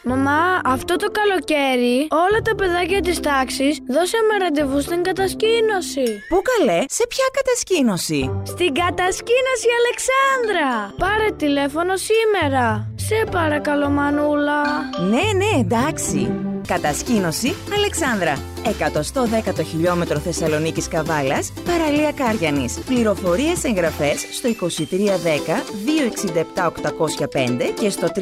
Μαμά, αυτό το καλοκαίρι όλα τα παιδάκια της τάξης δώσαμε ραντεβού στην κατασκήνωση. Πού καλέ, σε ποια κατασκήνωση? Στην κατασκήνωση Αλεξάνδρα. Πάρε τηλέφωνο σήμερα. Σε παρακαλώ, Μανούλα. Ναι, εντάξει. Κατασκήνωση Αλεξάνδρα. 110ο χιλιόμετρο Θεσσαλονίκης Καβάλας, παραλία Κάριανης. Πληροφορίες εγγραφές στο 2310 267 805 και στο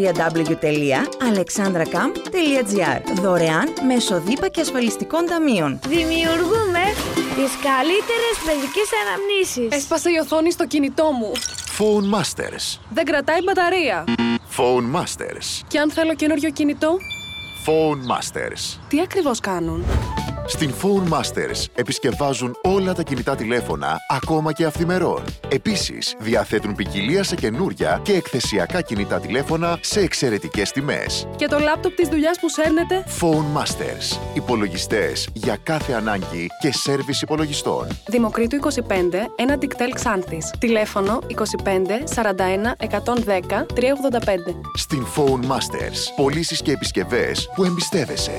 www.alexandracamp.gr. Δωρεάν μέσω ΔΥΠΑ και ασφαλιστικών ταμείων. Δημιουργούμε τις καλύτερες παιδικές αναμνήσεις. Έσπασε η οθόνη στο κινητό μου. Phone Masters. Δεν κρατάει μπαταρία. Phone Masters. Και αν θέλω καινούριο κινητό? Phone Masters. Τι ακριβώς κάνουν? Στην Phone Masters επισκευάζουν όλα τα κινητά τηλέφωνα, ακόμα και αυθημερών. Επίσης, διαθέτουν ποικιλία σε καινούρια και εκθεσιακά κινητά τηλέφωνα σε εξαιρετικές τιμές. Και το λάπτοπ της δουλειάς που σέρνετε? Phone Masters. Υπολογιστές για κάθε ανάγκη και σέρβις υπολογιστών. Δημοκρίτου 25, ένα Dictel Xanthis. Τηλέφωνο 25 41 110 385. Στην Phone Masters. Πωλήσεις και επισκευές που εμπιστεύεσαι.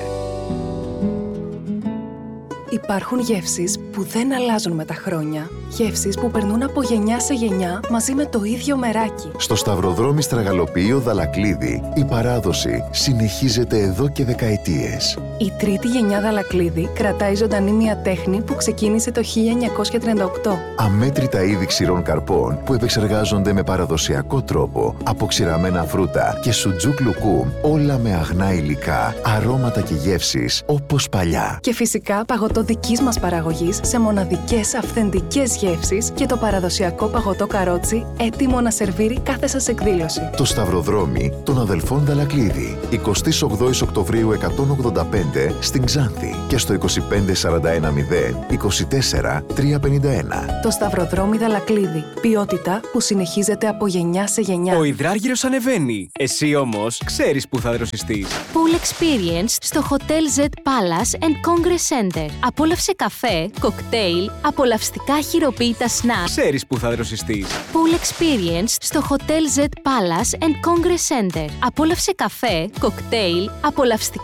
Υπάρχουν γεύσεις που δεν αλλάζουν με τα χρόνια. Γεύσεις που περνούν από γενιά σε γενιά μαζί με το ίδιο μεράκι. Στο Σταυροδρόμι Στραγαλοποιείο Δαλακλίδη, η παράδοση συνεχίζεται εδώ και δεκαετίες. Η τρίτη γενιά Δαλακλίδη κρατάει ζωντανή μια τέχνη που ξεκίνησε το 1938. Αμέτρητα είδη ξηρών καρπών που επεξεργάζονται με παραδοσιακό τρόπο από ξηραμένα φρούτα και σουτζούκ λουκούμ, όλα με αγνά υλικά, αρώματα και γεύσεις όπως παλιά. Και φυσικά παγωτό δικής μας παραγωγής σε μοναδικές αυθεντικές γεύσεις και το παραδοσιακό παγωτό καρότσι έτοιμο να σερβίρει κάθε σας εκδήλωση. Το Σταυροδρόμι των αδελφών Δαλακλίδη. 28 Οκτωβρίου 185 στην Ξάνθη και στο 25410 24 351. Το Σταυροδρόμι Δαλακλίδη. Ποιότητα που συνεχίζεται από γενιά σε γενιά. Ο υδράργυρος ανεβαίνει. Εσύ όμως ξέρεις που θα δροσιστείς. Pool Experience στο Hotel Z Palace and Congress Center. Απόλαυσε καφέ, κοκτέιλ, απολαυστικά χειροποίητα snacks. Ξέρεις που θα δροσιστείς. Pool Experience στο Hotel Z Palace and Congress Center. Απόλαυσε καφέ, κοκτέιλ, απολαυστικά